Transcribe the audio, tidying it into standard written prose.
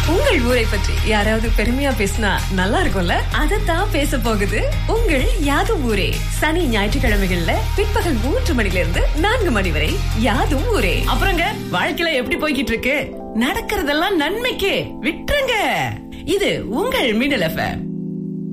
உங்கள் ஊரை பற்றி யாராவது பெருமையா பேசினா நல்லா இருக்கும்ல? அதத்தான் பேச போகுது உங்கள் யாதும் ஊரே. சனி ஞாயிற்றுக்கிழமைகள்ல பிற்பகல் 3 மணிலிருந்து 4 மணி வரை யாதும் ஊரே. அப்புறங்க வாழ்க்கையில எப்படி போய்கிட்டு இருக்கு? நடக்கிறதெல்லாம் நன்மைக்கு விட்டுருங்க. இது உங்கள் மின்னல் FM.